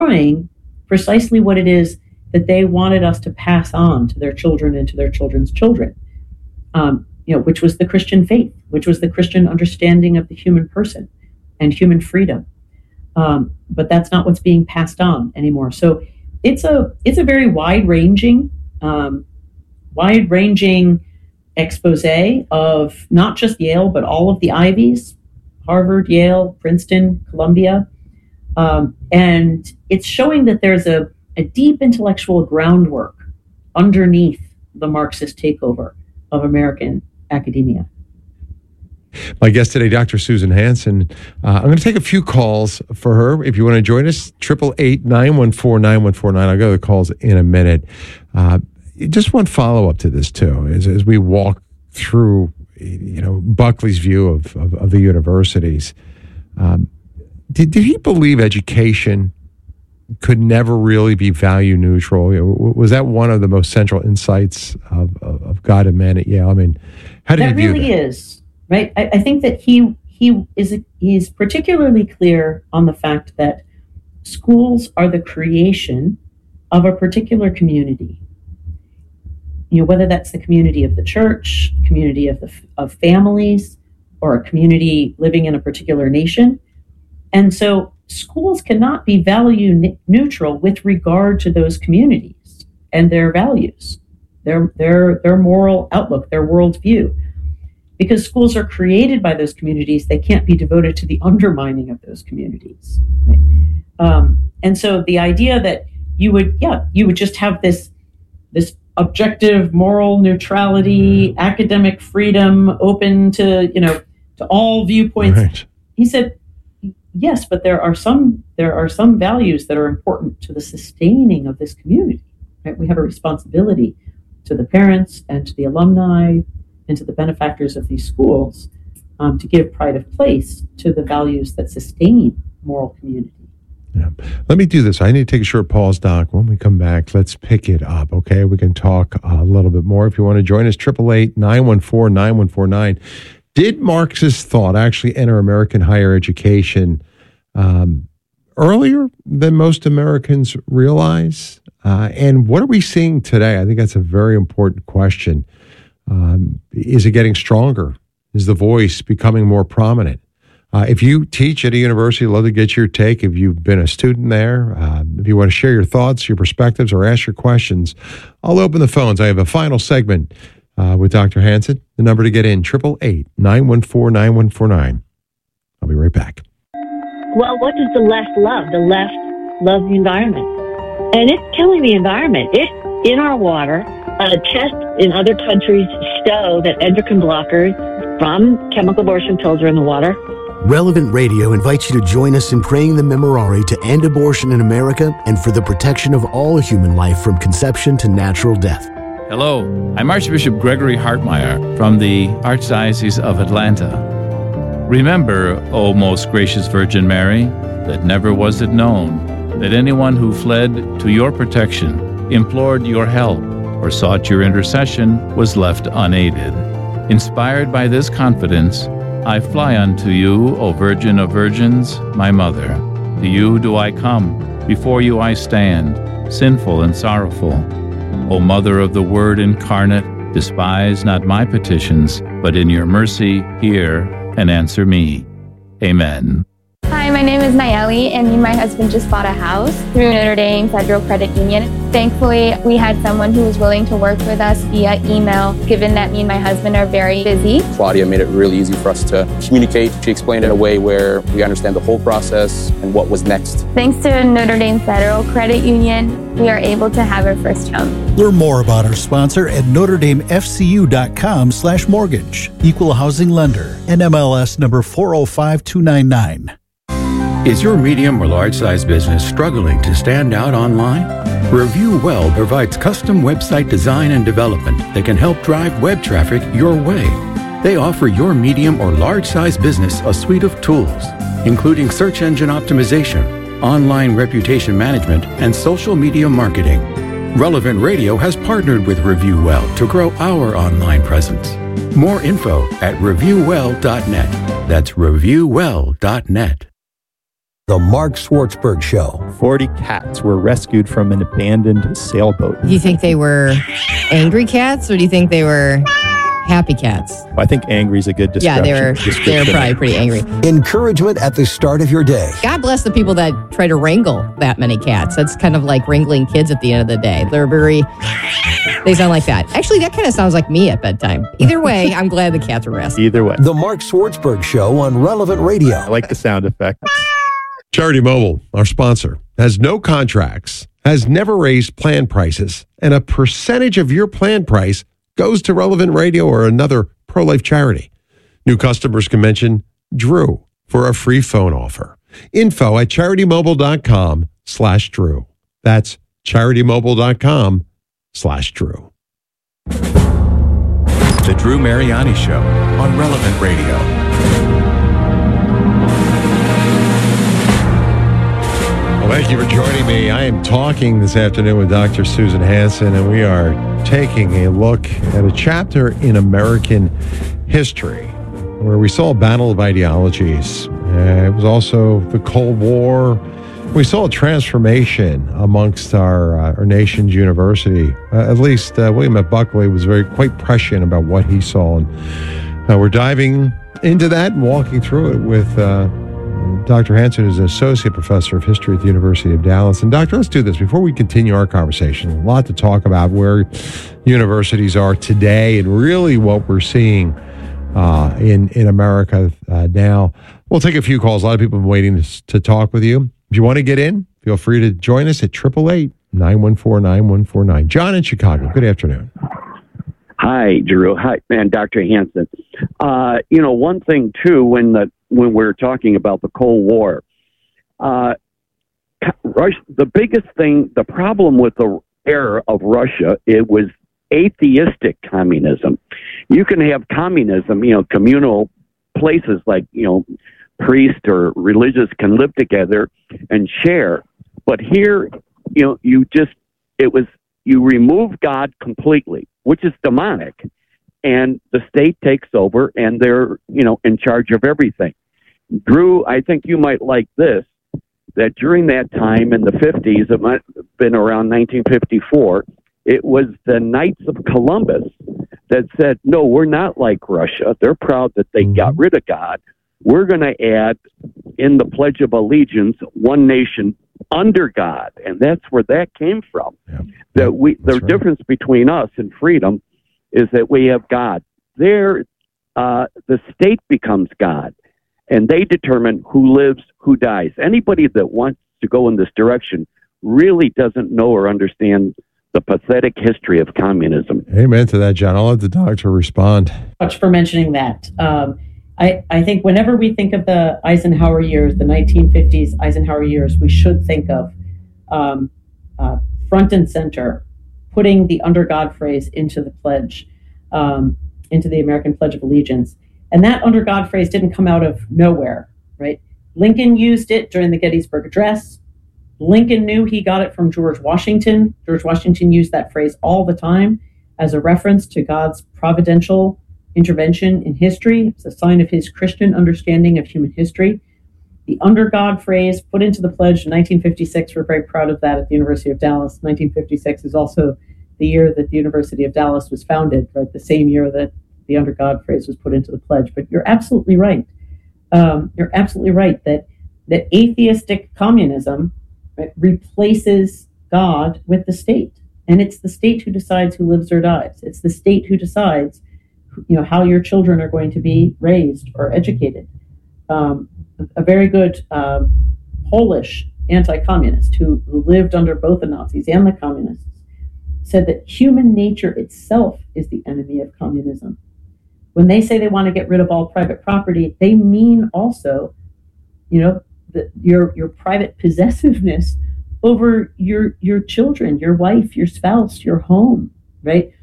destroying precisely what it is that they wanted us to pass on to their children and to their children's children, which was the Christian faith, which was the Christian understanding of the human person and human freedom. But that's not what's being passed on anymore. So it's a very wide-ranging expose of not just Yale, but all of the Ivies, Harvard, Yale, Princeton, Columbia. And it's showing that there's a deep intellectual groundwork underneath the Marxist takeover of American academia. My guest today, Dr. Susan Hansen. I'm going to take a few calls for her. If you want to join us, 888-914-9149. I'll go to the calls in a minute. Just one follow-up to this, too, as we walk through, Buckley's view of the universities. Did he believe education could never really be value neutral? Was that one of the most central insights of God and man at Yale? I mean, how did he view that? That really is, right? I think that he's particularly clear on the fact that schools are the creation of a particular community. Whether that's the community of the church, community of families, or a community living in a particular nation. And so schools cannot be value neutral with regard to those communities and their values, their moral outlook, their worldview. Because schools are created by those communities, they can't be devoted to the undermining of those communities. Right? And so the idea that you would just have this objective moral neutrality, academic freedom, open to all viewpoints. Right. He said, yes, but there are some values that are important to the sustaining of this community. Right? We have a responsibility to the parents and to the alumni and to the benefactors of these schools to give pride of place to the values that sustain moral community. Yeah. Let me do this. I need to take a short pause, Doc. When we come back, let's pick it up, okay? We can talk a little bit more. If you want to join us, 888-914-9149. Did Marxist thought actually enter American higher education earlier than most Americans realize? And what are we seeing today? I think that's a very important question. Is it getting stronger? Is the voice becoming more prominent? If you teach at a university, I'd love to get your take. If you've been a student there, if you want to share your thoughts, your perspectives, or ask your questions, I'll open the phones. I have a final segment with Dr. Hansen. The number to get in, 888-914-9149. I'll be right back. Well, what does the left love? The left loves the environment. And it's killing the environment. It's in our water. Tests in other countries show that endocrine blockers from chemical abortion pills are in the water. Relevant Radio invites you to join us in praying the Memorare to end abortion in America and for the protection of all human life from conception to natural death. Hello, I'm Archbishop Gregory Hartmeyer from the Archdiocese of Atlanta. Remember, O most gracious Virgin Mary, that never was it known that anyone who fled to your protection, implored your help, or sought your intercession was left unaided. Inspired by this confidence, I fly unto you, O Virgin of Virgins, my Mother. To you do I come, before you I stand, sinful and sorrowful. O Mother of the Word incarnate, despise not my petitions, but in your mercy hear and answer me. Amen. Hi, my name is Nayeli, and me and my husband just bought a house through Notre Dame Federal Credit Union. Thankfully, we had someone who was willing to work with us via email, given that me and my husband are very busy. Claudia made it really easy for us to communicate. She explained it in a way where we understand the whole process and what was next. Thanks to Notre Dame Federal Credit Union, we are able to have our first home. Learn more about our sponsor at NotreDameFCU.com/mortgage. Equal housing lender. NMLS number 405299. Is your medium or large size business struggling to stand out online? Review Well provides custom website design and development that can help drive web traffic your way. They offer your medium or large size business a suite of tools, including search engine optimization, online reputation management, and social media marketing. Relevant Radio has partnered with Review Well to grow our online presence. More info at reviewwell.net. That's reviewwell.net. The Mark Schwartzberg Show. 40 cats were rescued from an abandoned sailboat. Do you think they were angry cats, or do you think they were happy cats? I think angry is a good description. Yeah, they were probably pretty angry. Encouragement at the start of your day. God bless the people that try to wrangle that many cats. That's kind of like wrangling kids at the end of the day. They sound like that. Actually, that kind of sounds like me at bedtime. Either way, I'm glad the cats were rescued. Either way. The Mark Schwartzberg Show on Relevant Radio. I like the sound effect. Charity Mobile, our sponsor, has no contracts, has never raised plan prices, and a percentage of your plan price goes to Relevant Radio or another pro-life charity. New customers can mention Drew for a free phone offer. Info at CharityMobile.com/Drew. That's CharityMobile.com/Drew. The Drew Mariani Show on Relevant Radio. Thank you for joining me. I am talking this afternoon with Dr. Susan Hansen, and we are taking a look at a chapter in American history where we saw a battle of ideologies. It was also the Cold War. We saw a transformation amongst our nation's university. At least William F. Buckley was quite prescient about what he saw. And we're diving into that and walking through it with Dr. Hansen is an associate professor of history at the University of Dallas. And Doctor, let's do this. Before we continue our conversation, a lot to talk about where universities are today and really what we're seeing in America now. We'll take a few calls. A lot of people have been waiting to talk with you. If you want to get in, feel free to join us at 888-914-9149. John in Chicago, good afternoon. Hi, Drew. Hi, man, Dr. Hansen. One thing, too, when we're talking about the Cold War, the biggest thing, the problem with the era of Russia, it was atheistic communism. You can have communism, communal places like, priests or religious can live together and share. But here, you remove God completely, which is demonic, and the state takes over and they're, in charge of everything. Drew, I think you might like this, that during that time in the 50s, it might have been around 1954, it was the Knights of Columbus that said, no, we're not like Russia. They're proud that they got rid of God. We're going to add in the Pledge of Allegiance, one nation under God. And that's where that came from. Yeah. The difference between us and freedom is that we have God. There, the state becomes God, and they determine who lives, who dies. Anybody that wants to go in this direction really doesn't know or understand the pathetic history of communism. Amen to that, John. I'll let the doctor respond. Much for mentioning that. I think whenever we think of the Eisenhower years, the 1950s Eisenhower years, we should think of front and center, putting the under God phrase into the pledge, into the American Pledge of Allegiance. And that under God phrase didn't come out of nowhere, right? Lincoln used it during the Gettysburg Address. Lincoln knew he got it from George Washington. George Washington used that phrase all the time as a reference to God's providential intervention in history. It's a sign of his Christian understanding of human history. The under God phrase put into the pledge in 1956, we're very proud of that at the University of Dallas. 1956 is also the year that the University of Dallas was founded, right? The same year that the under God phrase was put into the pledge. But you're absolutely right. You're absolutely right that atheistic communism, right, replaces God with the state. And it's the state who decides who lives or dies. It's the state who decides how your children are going to be raised or educated. A very good Polish anti-communist who lived under both the Nazis and the communists said that human nature itself is the enemy of communism. When they say they want to get rid of all private property, they mean also, your private possessiveness over your children, your wife, your spouse, your home, right?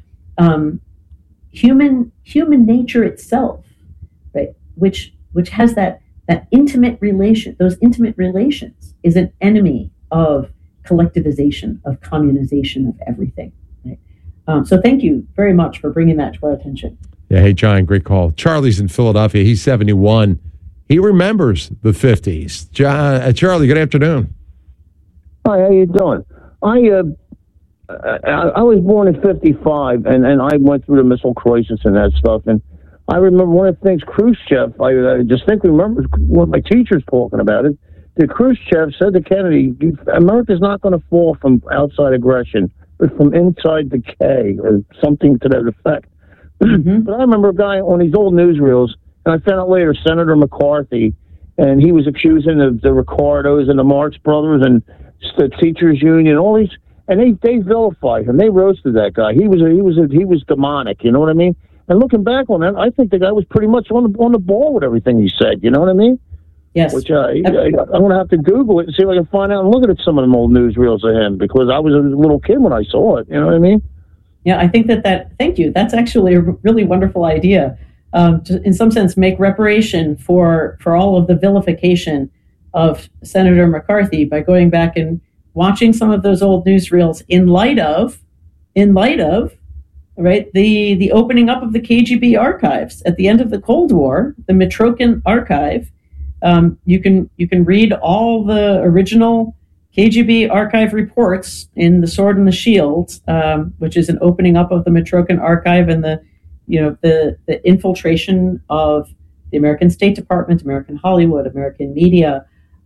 Human nature itself, right, which has that intimate relation, those intimate relations, is an enemy of collectivization, of communization of everything. Right? So thank you very much for bringing that to our attention. Yeah, hey, John, great call. Charlie's in Philadelphia. He's 71. he remembers the 50s. Charlie, good afternoon. Hi, how you doing? I was born in 55, and I went through the missile crisis and that stuff, and I remember one of the things Khrushchev, I distinctly remember one of my teachers talking about it, that Khrushchev said to Kennedy, America's not going to fall from outside aggression, but from inside decay, or something to that effect. Mm-hmm. But I remember a guy on these old newsreels, and I found out later, Senator McCarthy, and he was accusing the Ricardos and the Marx Brothers and the teachers union, all these, and they vilified him. They roasted that guy. He was demonic. You know what I mean? And looking back on that, I think the guy was pretty much on the ball with everything he said. You know what I mean? Yes. Which I'm going to have to Google it and see if I can find out and look at some of them old newsreels of him, because I was a little kid when I saw it. You know what I mean? Yeah, I think thank you. That's actually a really wonderful idea. To, in some sense, make reparation for all of the vilification of Senator McCarthy by going back and watching some of those old newsreels in light of, right, the opening up of the KGB archives at the end of the Cold War, the Mitrokhin archive. You can read all the original KGB archive reports in The Sword and the Shield, which is an opening up of the Mitrokhin archive and the infiltration of the American State Department, American Hollywood, American media.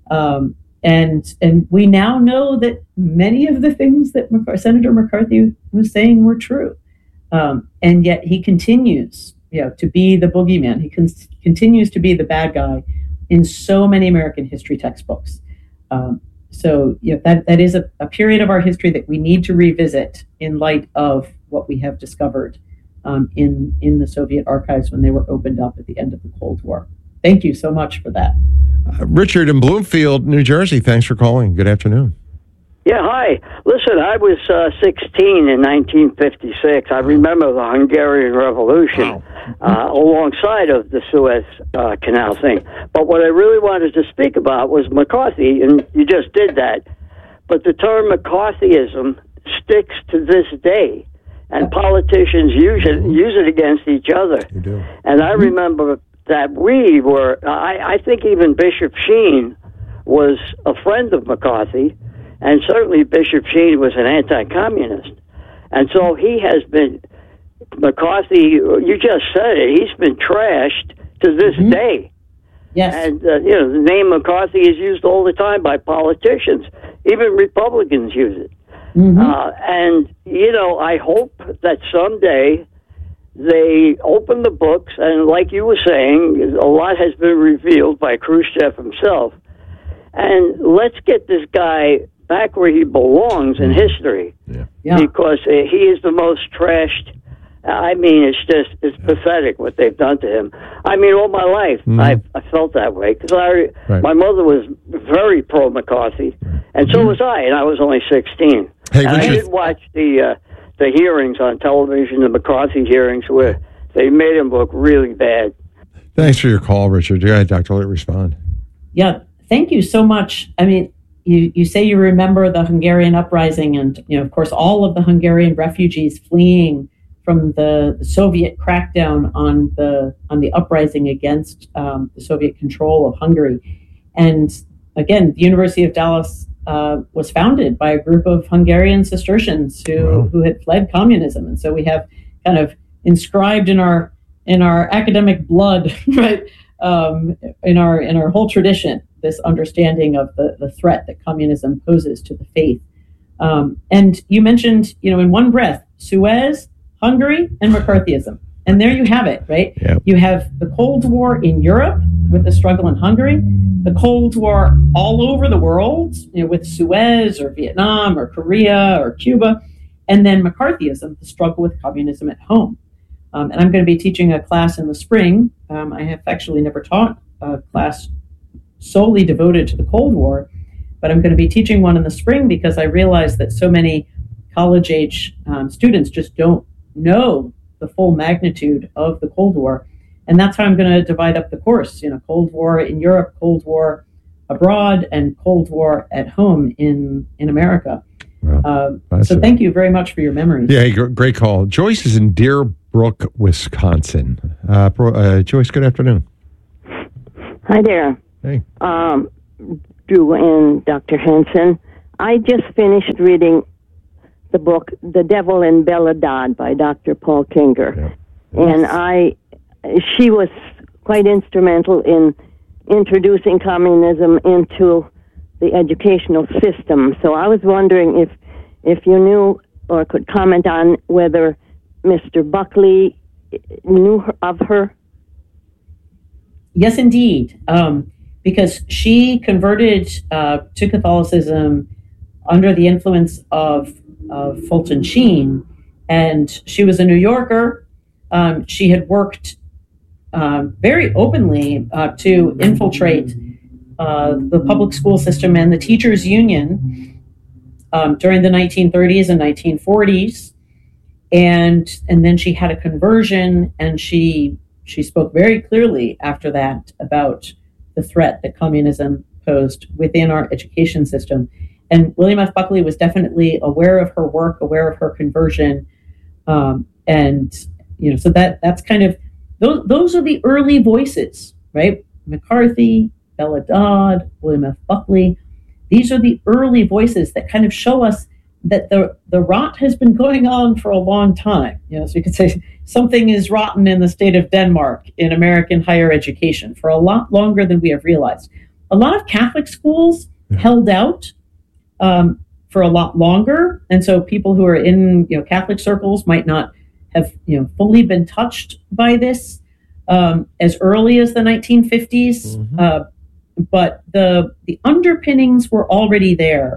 And we now know that many of the things that Senator McCarthy was saying were true. And yet he continues, to be the boogeyman. He continues to be the bad guy in so many American history textbooks. So that is a period of our history that we need to revisit in light of what we have discovered in the Soviet archives when they were opened up at the end of the Cold War. Thank you so much for that. Richard in Bloomfield, New Jersey, thanks for calling. Good afternoon. Yeah, hi. Listen, I was 16 in 1956. I remember the Hungarian Revolution alongside of the Suez Canal thing. But what I really wanted to speak about was McCarthy, and you just did that. But the term McCarthyism sticks to this day, and politicians use it against each other. You do. And I remember that we were, I think even Bishop Sheen was a friend of McCarthy, and certainly Bishop Sheen was an anti-communist. And so he has been, McCarthy, you just said it, he's been trashed to this day. Yes. And, the name McCarthy is used all the time by politicians. Even Republicans use it. And, I hope that someday they open the books, and like you were saying, a lot has been revealed by Khrushchev himself. And let's get this guy back where he belongs in history, because he is the most trashed. I mean, it's pathetic what they've done to him. I mean, all my life, I felt that way, because my mother was very pro-McCarthy, and so was I, and I was only 16. Hey, I did watch the hearings on television, the McCarthy hearings, where they made him look really bad. Thanks for your call, Richard. Go ahead, Dr. Let respond. Yeah, thank you so much. I mean, you say you remember the Hungarian uprising, and of course, all of the Hungarian refugees fleeing from the Soviet crackdown on the uprising against the Soviet control of Hungary. And again, the University of Dallas was founded by a group of Hungarian Cistercians who had fled communism, and so we have kind of inscribed in our academic blood, right, in our whole tradition, this understanding of the threat that communism poses to the faith. And you mentioned, in one breath, Suez, Hungary, and McCarthyism. And there you have it, right? Yep. You have the Cold War in Europe with the struggle in Hungary, the Cold War all over the world, with Suez or Vietnam or Korea or Cuba, and then McCarthyism, the struggle with communism at home. And I'm going to be teaching a class in the spring. I have actually never taught a class solely devoted to the Cold War, but I'm going to be teaching one in the spring because I realize that so many college-age students just don't know the full magnitude of the Cold War. And that's how I'm going to divide up the course, Cold War in Europe, Cold War abroad, and Cold War at home in America. Wow. So thank you very much for your memories. Yeah, great call. Joyce is in Deerbrook, Wisconsin. Joyce, good afternoon. Hi there. Hey. Drew and Dr. Hansen. I just finished reading the book The Devil in Belladad by Dr. Paul Klinger. Yeah. And she was quite instrumental in introducing communism into the educational system. So I was wondering if you knew or could comment on whether Mr. Buckley knew of her. Yes, indeed. Because she converted to Catholicism under the influence of Fulton Sheen, and she was a New Yorker. She had worked very openly to infiltrate the public school system and the teachers' union during the 1930s and 1940s, and then she had a conversion, and she spoke very clearly after that about the threat that communism posed within our education system. And William F. Buckley was definitely aware of her work, aware of her conversion, and so that's kind of those are the early voices, right? McCarthy, Belladad, William F. Buckley. These are the early voices that kind of show us that the rot has been going on for a long time. So you could say something is rotten in the state of Denmark in American higher education for a lot longer than we have realized. A lot of Catholic schools held out for a lot longer, and so people who are in Catholic circles might not have fully been touched by this as early as the 1950s. Mm-hmm. But the underpinnings were already there,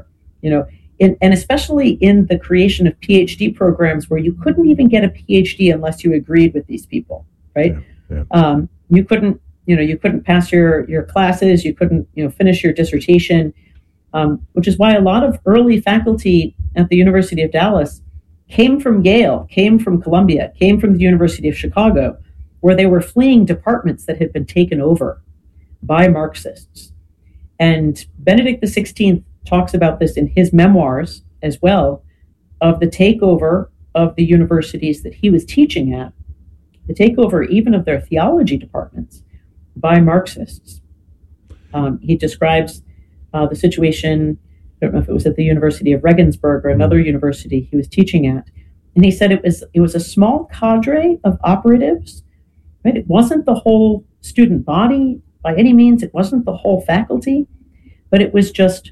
and especially in the creation of PhD programs where you couldn't even get a PhD unless you agreed with these people, right? Yeah. You couldn't pass your classes, you couldn't finish your dissertation, which is why a lot of early faculty at the University of Dallas came from Yale, came from Columbia, came from the University of Chicago, where they were fleeing departments that had been taken over by Marxists. And Benedict XVI talks about this in his memoirs as well, of the takeover of the universities that he was teaching at, the takeover even of their theology departments by Marxists. He describes the situation, I don't know if it was at the University of Regensburg or another university he was teaching at, and he said it was a small cadre of operatives, right? It wasn't the whole student body by any means, it wasn't the whole faculty, but it was just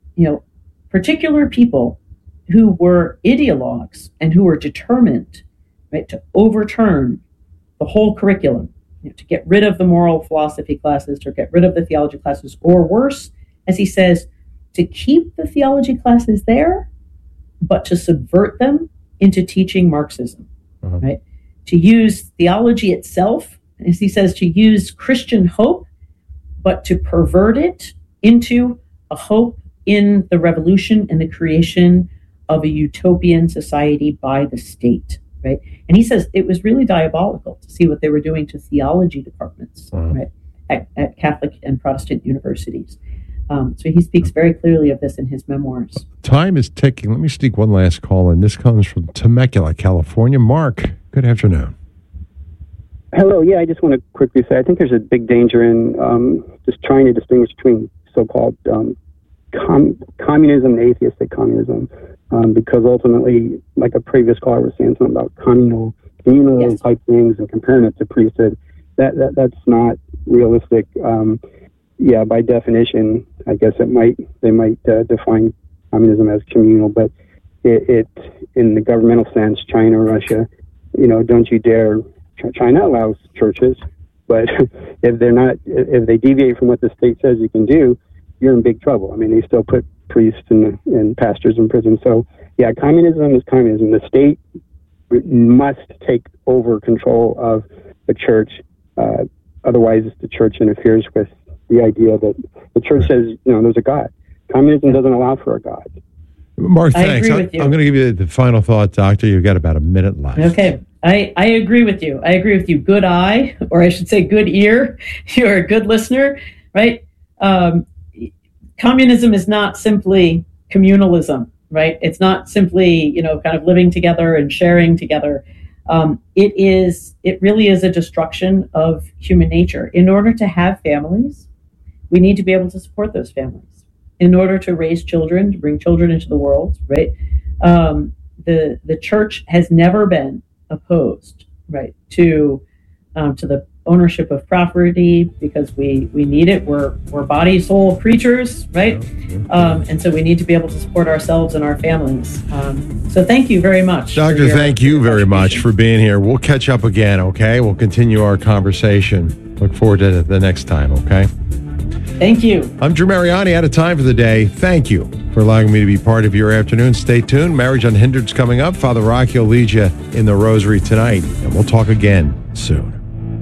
particular people who were ideologues and who were determined, right, to overturn the whole curriculum, to get rid of the moral philosophy classes, to get rid of the theology classes, or worse, as he says, to keep the theology classes there, but to subvert them into teaching Marxism, right? To use theology itself, as he says, to use Christian hope, but to pervert it into a hope in the revolution and the creation of a utopian society by the state, right? And he says it was really diabolical to see what they were doing to theology departments, right, at Catholic and Protestant universities. So he speaks very clearly of this in his memoirs. Time is ticking. Let me sneak one last call in. This comes from Temecula, California. Mark, good afternoon. Hello. Yeah, I just want to quickly say I think there's a big danger in just trying to distinguish between so-called communism and atheistic communism, because ultimately, like a previous caller was saying something about communal yes. type things and comparing it to priesthood, that's not realistic. Yeah, by definition, I guess they might define communism as communal, but it in the governmental sense, China, Russia, don't you dare. China allows churches, but if they deviate from what the state says you can do, you're in big trouble. I mean, they still put priests and pastors in prison. So, yeah, communism is communism. The state must take over control of the church. Otherwise, the church interferes with the idea that the church says, there's a God. Communism doesn't allow for a God. Mark, thanks. I agree with you. I'm going to give you the final thought, Doctor. You've got about a minute left. Okay. I agree with you. I agree with you. Good eye, or I should say good ear. You're a good listener, right? Communism is not simply communalism, right? It's not simply, kind of living together and sharing together. It really is a destruction of human nature. In order to have families, we need to be able to support those families. In order to raise children, to bring children into the world, right? The church has never been opposed, right, to the ownership of property, because we need it. We're body, soul creatures, right? And so we need to be able to support ourselves and our families. So thank you very much. Doctor, thank you very much for being here. We'll catch up again, okay? We'll continue our conversation. Look forward to the next time, okay? Thank you. I'm Drew Mariani, out of time for the day. Thank you for allowing me to be part of your afternoon. Stay tuned. Marriage Unhindered's coming up. Father Rocky will lead you in the rosary tonight, and we'll talk again soon.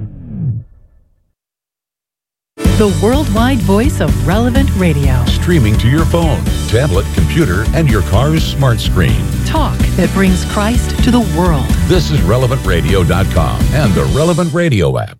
The worldwide voice of Relevant Radio. Streaming to your phone, tablet, computer, and your car's smart screen. Talk that brings Christ to the world. This is RelevantRadio.com and the Relevant Radio app.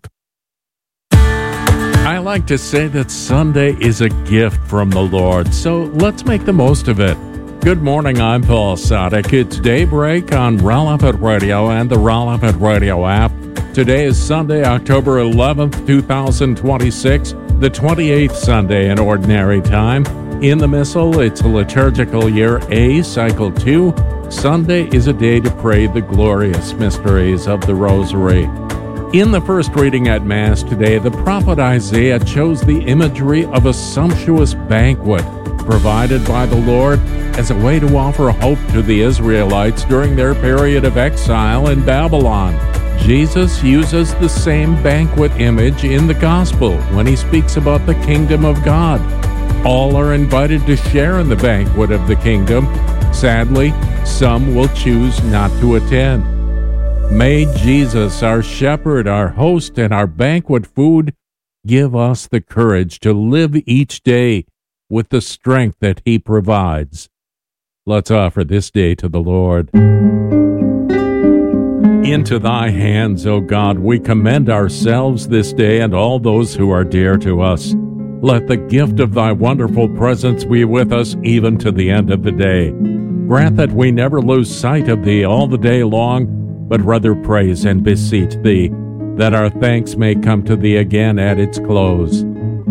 I like to say that Sunday is a gift from the Lord, so let's make the most of it. Good morning, I'm Paul Sadek. It's Daybreak on Relevant Radio and the Relevant Radio app. Today is Sunday, October 11th, 2026, the 28th Sunday in Ordinary Time. In the Missal, it's liturgical year A, cycle 2. Sunday is a day to pray the glorious mysteries of the Rosary. In the first reading at Mass today, the prophet Isaiah chose the imagery of a sumptuous banquet provided by the Lord as a way to offer hope to the Israelites during their period of exile in Babylon. Jesus uses the same banquet image in the Gospel when he speaks about the kingdom of God. All are invited to share in the banquet of the kingdom. Sadly, some will choose not to attend. May Jesus, our shepherd, our host, and our banquet food, give us the courage to live each day with the strength that he provides. Let's offer this day to the Lord. Into thy hands, O God, we commend ourselves this day and all those who are dear to us. Let the gift of thy wonderful presence be with us even to the end of the day. Grant that we never lose sight of thee all the day long, but rather praise and beseech thee, that our thanks may come to thee again at its close.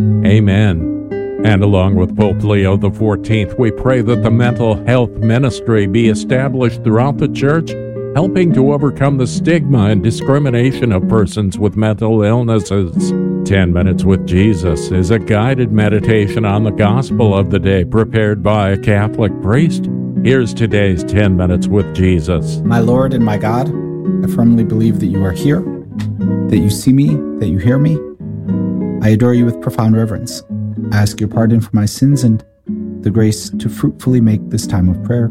Amen. And along with Pope Leo XIV, we pray that the mental health ministry be established throughout the Church, helping to overcome the stigma and discrimination of persons with mental illnesses. 10 Minutes with Jesus is a guided meditation on the gospel of the day prepared by a Catholic priest. Here's today's 10 Minutes with Jesus. My Lord and my God, I firmly believe that you are here, that you see me, that you hear me. I adore you with profound reverence. I ask your pardon for my sins and the grace to fruitfully make this time of prayer.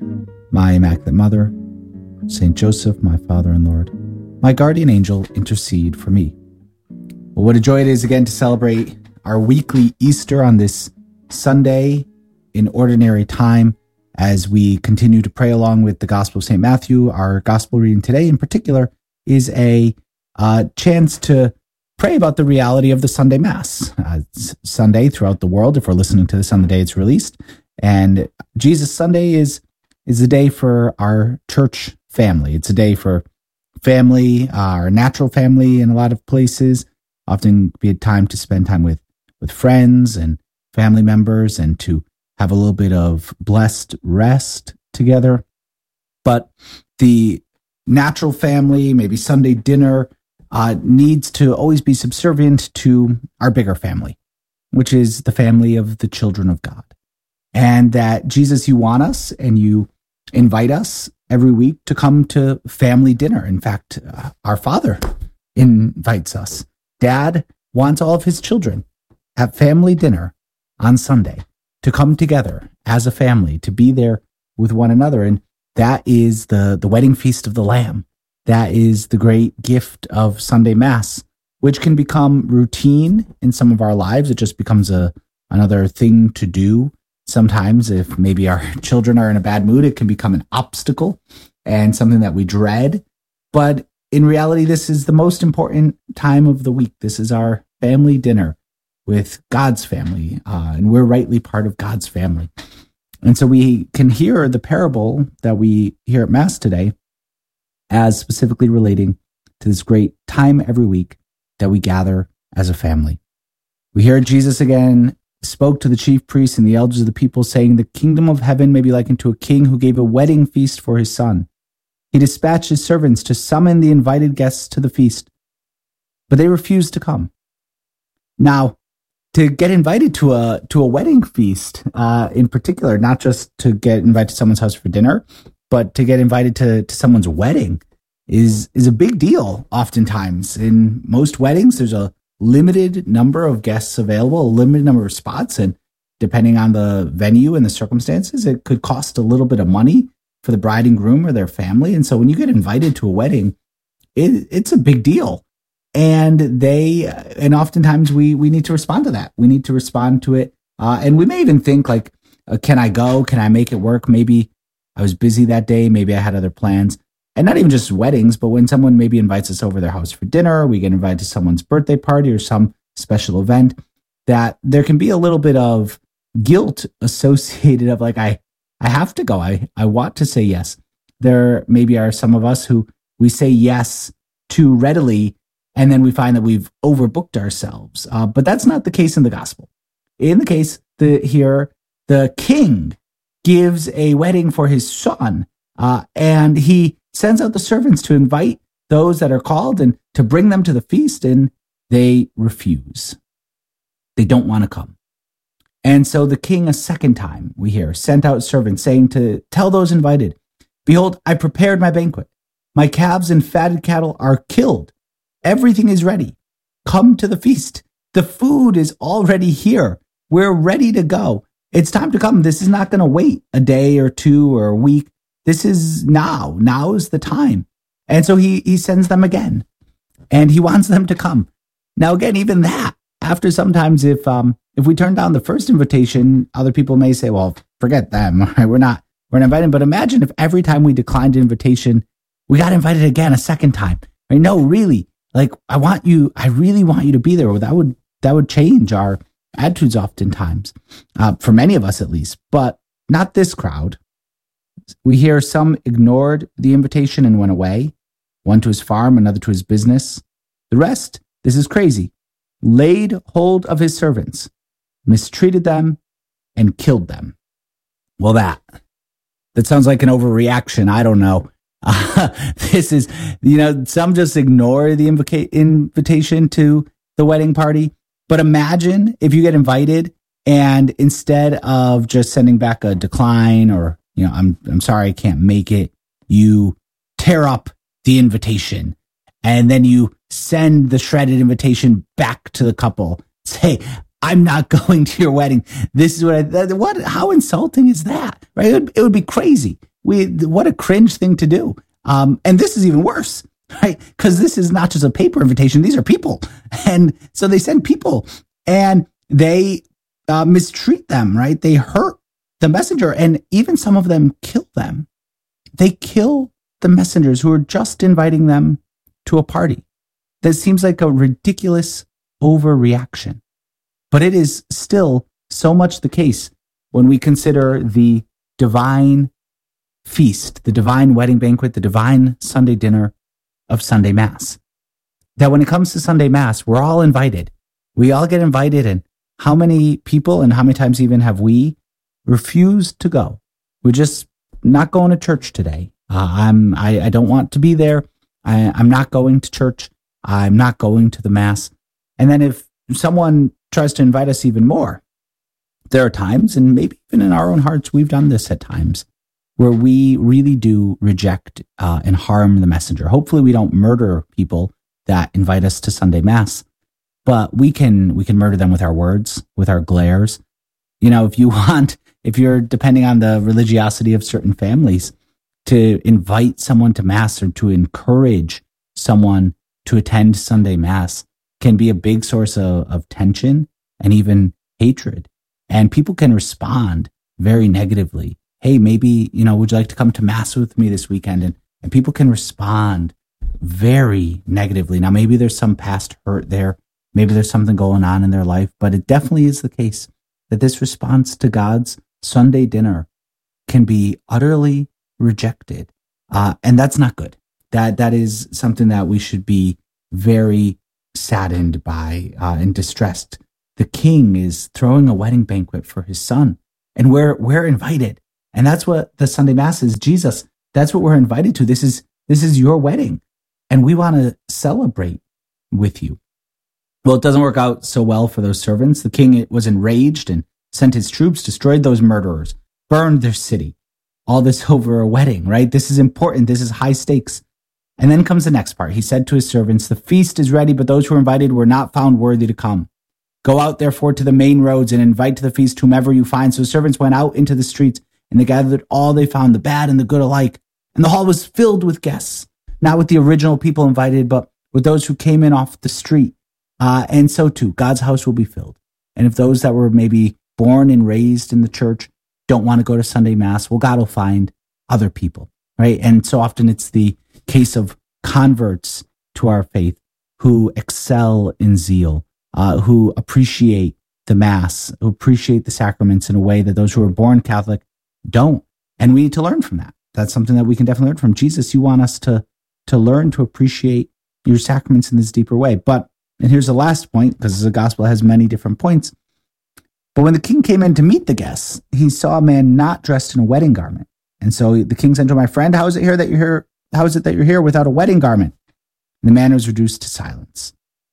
My Immaculate Mother, Saint Joseph, my Father and Lord, my guardian angel, intercede for me. Well, what a joy it is again to celebrate our weekly Easter on this Sunday in Ordinary Time as we continue to pray along with the Gospel of St. Matthew. Our Gospel reading today in particular is a chance to pray about the reality of the Sunday Mass. Sunday throughout the world, if we're listening to this on the day it's released. And Jesus Sunday is a day for our church family. It's a day for family, our natural family in a lot of places. Often be a time to spend time with friends and family members and to have a little bit of blessed rest together. But the natural family, maybe Sunday dinner, needs to always be subservient to our bigger family, which is the family of the children of God. And that, Jesus, you want us and you invite us every week to come to family dinner. In fact, our Father invites us. Dad wants all of his children at family dinner on Sunday to come together as a family, to be there with one another. And that is the wedding feast of the Lamb. That is the great gift of Sunday Mass, which can become routine in some of our lives. It just becomes another thing to do. Sometimes if maybe our children are in a bad mood, it can become an obstacle and something that we dread. But in reality, this is the most important time of the week. This is our family dinner with God's family, and we're rightly part of God's family. And so we can hear the parable that we hear at Mass today as specifically relating to this great time every week that we gather as a family. We hear Jesus again spoke to the chief priests and the elders of the people, saying, "The kingdom of heaven may be likened to a king who gave a wedding feast for his son. He dispatched his servants to summon the invited guests to the feast, but they refused to come." Now, to get invited to a wedding feast, in particular, not just to get invited to someone's house for dinner, but to get invited to someone's wedding is a big deal. Oftentimes, in most weddings, there's a limited number of guests available, a limited number of spots, and depending on the venue and the circumstances, it could cost a little bit of money for the bride and groom or their family. And so when you get invited to a wedding, it's a big deal. And oftentimes we need to respond to that. We need to respond to it. And we may even think like, can I go? Can I make it work? Maybe I was busy that day. Maybe I had other plans. And not even just weddings, but when someone maybe invites us over their house for dinner, we get invited to someone's birthday party or some special event, that there can be a little bit of guilt associated of like, I have to go. I want to say yes. There maybe are some of us who we say yes too readily, and then we find that we've overbooked ourselves. But that's not the case in the gospel. In the case here, the king gives a wedding for his son, and he sends out the servants to invite those that are called and to bring them to the feast, and they refuse. They don't want to come. And so the king, a second time, we hear, sent out servants saying to tell those invited, "Behold, I prepared my banquet. My calves and fatted cattle are killed. Everything is ready. Come to the feast. The food is already here. We're ready to go. It's time to come. This is not going to wait a day or two or a week. This is now. Now is the time." And so he sends them again, and he wants them to come. Now, again, even that, after sometimes if we turn down the first invitation, other people may say, well, forget them. Right? We're not invited. But imagine if every time we declined an invitation, we got invited again a second time. Right? No, really. Like, I really want you to be there. Well, that would change our attitudes oftentimes, for many of us at least, but not this crowd. We hear some ignored the invitation and went away, one to his farm, another to his business. The rest, this is crazy, laid hold of his servants, mistreated them, and killed them. Well, that sounds like an overreaction. I don't know. This is, some just ignore the invitation to the wedding party. But imagine if you get invited and instead of just sending back a decline or, I'm sorry, I can't make it, you tear up the invitation and then you send the shredded invitation back to the couple. Say, "I'm not going to your wedding. This is how insulting is that?" Right? It would be crazy. What a cringe thing to do. And this is even worse, right? Because this is not just a paper invitation. These are people. And so they send people and they mistreat them, right? They hurt the messenger, and even some of them kill them. They kill the messengers who are just inviting them to a party. That seems like a ridiculous overreaction. But it is still so much the case when we consider the divine feast, the divine wedding banquet, the divine Sunday dinner of Sunday Mass. That when it comes to Sunday Mass, we're all invited. We all get invited, and how many people and how many times even have we refused to go? We're just not going to church today. I don't want to be there. I'm not going to church. I'm not going to the Mass. And then if someone tries to invite us even more, there are times, and maybe even in our own hearts, we've done this at times, where we really do reject and harm the messenger. Hopefully we don't murder people that invite us to Sunday Mass, but we can murder them with our words, with our glares. If you're depending on the religiosity of certain families, to invite someone to Mass or to encourage someone to attend Sunday Mass can be a big source of tension and even hatred. And people can respond very negatively. Hey, maybe, would you like to come to Mass with me this weekend? And people can respond very negatively. Now, maybe there's some past hurt there. Maybe there's something going on in their life, but it definitely is the case that this response to God's Sunday dinner can be utterly rejected. And that's not good. That is something that we should be very saddened by and distressed. The king is throwing a wedding banquet for his son, and we're invited. And that's what the Sunday Mass is. Jesus, that's what we're invited to. This is your wedding, and we want to celebrate with you. Well, it doesn't work out so well for those servants. The king was enraged and sent his troops, destroyed those murderers, burned their city. All this over a wedding, right? This is important. This is high stakes. And then comes the next part. He said to his servants, "The feast is ready, but those who were invited were not found worthy to come. Go out, therefore, to the main roads and invite to the feast whomever you find." So servants went out into the streets, and they gathered all they found, the bad and the good alike. And the hall was filled with guests, not with the original people invited, but with those who came in off the street. And so too, God's house will be filled. And if those that were maybe born and raised in the church don't want to go to Sunday Mass, well, God will find other people, right? And so often it's the case of converts to our faith who excel in zeal, who appreciate the Mass, who appreciate the sacraments in a way that those who are born Catholic don't. And we need to learn from that. That's something that we can definitely learn from. Jesus, you want us to learn to appreciate your sacraments in this deeper way. And here's the last point, because the gospel has many different points. But when the king came in to meet the guests, he saw a man not dressed in a wedding garment. And so the king said to my friend, how is it that you're here? How is it that you're here without a wedding garment? And the man was reduced to silence.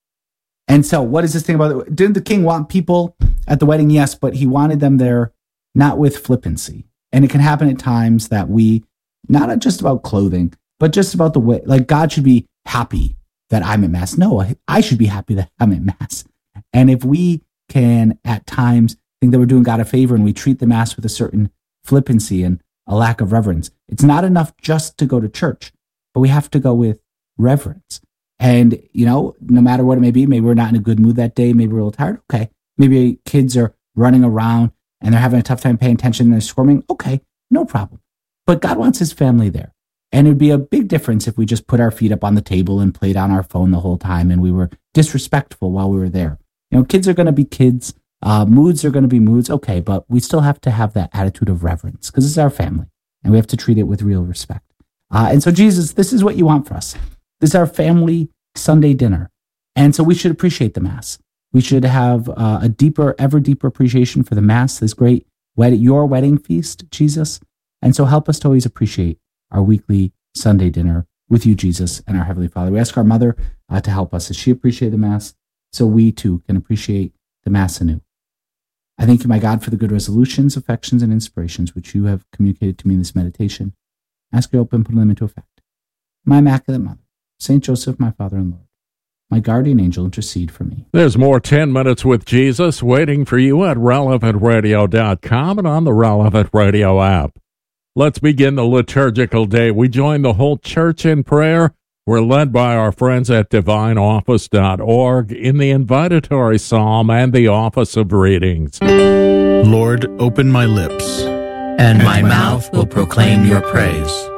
And so what is this thing about it? Didn't the king want people at the wedding? Yes, but he wanted them there not with flippancy. And it can happen at times that we, not just about clothing, but just about the way, like God should be happy that I'm at Mass. No, I should be happy that I'm at Mass. And if we can at times think that we're doing God a favor and we treat the Mass with a certain flippancy and a lack of reverence, it's not enough just to go to church, but we have to go with reverence. And, no matter what it may be, maybe we're not in a good mood that day, maybe we're a little tired. Okay. Maybe kids are running around and they're having a tough time paying attention and they're squirming. Okay, no problem. But God wants his family there. And it'd be a big difference if we just put our feet up on the table and played on our phone the whole time and we were disrespectful while we were there. Kids are going to be kids. Moods are going to be moods. Okay, but we still have to have that attitude of reverence because it's our family and we have to treat it with real respect. And so Jesus, this is what you want for us. This is our family Sunday dinner. And so we should appreciate the Mass. We should have a deeper, ever deeper appreciation for the Mass, this great your wedding feast, Jesus. And so help us to always appreciate our weekly Sunday dinner with you, Jesus, and our Heavenly Father. We ask our mother to help us as she appreciated the Mass, so we too can appreciate the Mass anew. I thank you, my God, for the good resolutions, affections, and inspirations which you have communicated to me in this meditation. I ask you to help and put them into effect. My Immaculate Mother, Saint Joseph, my Father and Lord, my guardian angel, intercede for me. There's more 10 Minutes with Jesus waiting for you at relevantradio.com and on the Relevant Radio app. Let's begin the liturgical day. We join the whole church in prayer. We're led by our friends at divineoffice.org in the invitatory psalm and the office of readings. Lord, open my lips, and my mouth will proclaim your praise.